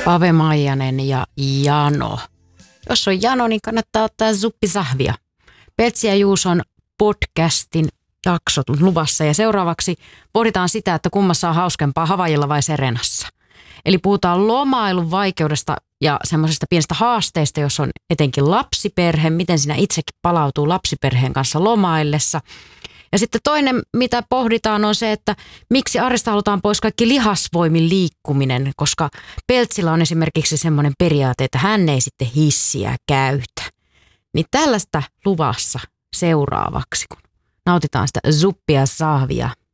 Pave Maijanen ja Jano. Jos on Jano, niin kannattaa ottaa suppisahvia. Peltsi ja Juuson podcastin jaksot luvassa ja seuraavaksi pohditaan sitä, että kummassa on hauskempaa, Havaijilla vai Serenassa. Eli puhutaan lomailun vaikeudesta ja semmoisista pienistä haasteista, jos on etenkin lapsiperhe, miten sinä itsekin palautuu lapsiperheen kanssa lomaillessa. Ja sitten toinen, mitä pohditaan, on se, että miksi arjesta halutaan pois kaikki lihasvoimin liikkuminen, koska Peltsillä on esimerkiksi semmoinen periaate, että hän ei sitten hissiä käytä. Niin tällaista luvassa seuraavaksi, kun nautitaan sitä suppia sahvia.